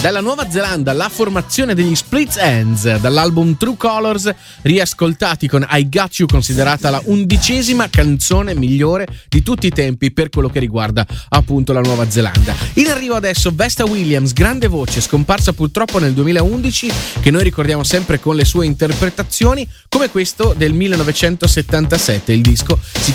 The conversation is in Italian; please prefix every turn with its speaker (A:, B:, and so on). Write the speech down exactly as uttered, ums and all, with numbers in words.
A: Dalla Nuova Zelanda la formazione degli Split Enz, dall'album True Colors, riascoltati con I Got You, considerata la undicesima canzone migliore di tutti i tempi per quello che riguarda appunto la Nuova Zelanda. In arrivo adesso Vesta Williams, grande voce, scomparsa purtroppo nel duemilaundici, che noi ricordiamo sempre con le sue interpretazioni, come questo del millenovecentosettantasette. Il disco si